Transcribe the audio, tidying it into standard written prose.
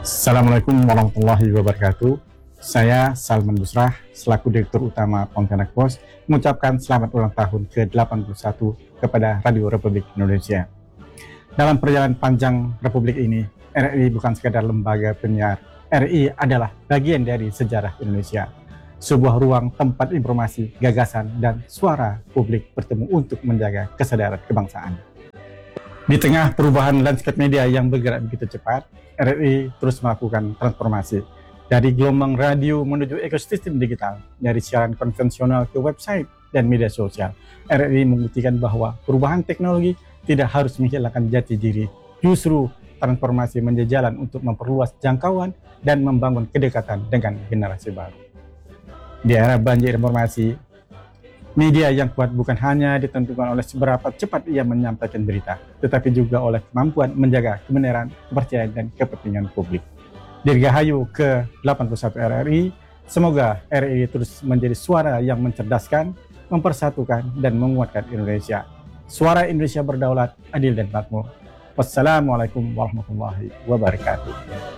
Assalamualaikum warahmatullahi wabarakatuh. Saya Salman Busrah, selaku Direktur Utama Pontianak Post, mengucapkan selamat ulang tahun ke-81 kepada Radio Republik Indonesia. Dalam perjalanan panjang Republik ini, RRI bukan sekadar lembaga penyiar. RRI adalah bagian dari sejarah Indonesia. Sebuah ruang tempat informasi, gagasan, dan suara publik bertemu untuk menjaga kesadaran kebangsaan. Di tengah perubahan landscape media yang bergerak begitu cepat, RRI terus melakukan transformasi. Dari gelombang radio menuju ekosistem digital, dari siaran konvensional ke website dan media sosial. RRI membuktikan bahwa perubahan teknologi tidak harus menghilangkan jati diri. Justru transformasi menjadi jalan untuk memperluas jangkauan dan membangun kedekatan dengan generasi baru. Di era banjir informasi, media yang kuat bukan hanya ditentukan oleh seberapa cepat ia menyampaikan berita, tetapi juga oleh kemampuan menjaga kebenaran, kepercayaan, dan kepentingan publik. Dirgahayu ke-81 RRI, semoga RRI terus menjadi suara yang mencerdaskan, mempersatukan, dan menguatkan Indonesia. Suara Indonesia berdaulat, adil, dan makmur. Wassalamualaikum warahmatullahi wabarakatuh.